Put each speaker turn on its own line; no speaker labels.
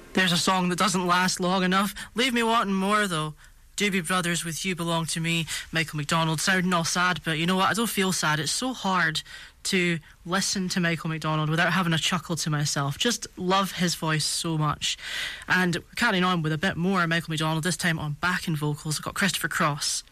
There's a song that doesn't last long enough. Leave me wanting more, though. Doobie Brothers with You Belong to Me. Michael McDonald sounding all sad, but you know what? I don't feel sad. It's so hard to listen to Michael McDonald without having a chuckle to myself. Just love his voice so much. And carrying on with a bit more Michael McDonald, this time on backing vocals, I've got Christopher Cross.